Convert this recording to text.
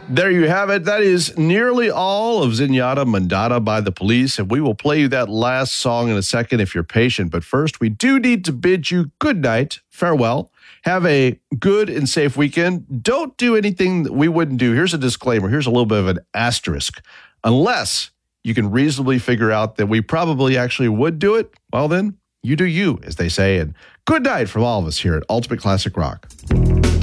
There you have it. That is nearly all of Zenyatta Mandata by the Police, and we will play you that last song in a second if you're patient. But first, we do need to bid you good night, farewell. Have a good and safe weekend. Don't do anything that we wouldn't do. Here's a disclaimer. Here's a little bit of an asterisk. Unless you can reasonably figure out that we probably actually would do it, well then, you do you, as they say. And good night from all of us here at Ultimate Classic Rock.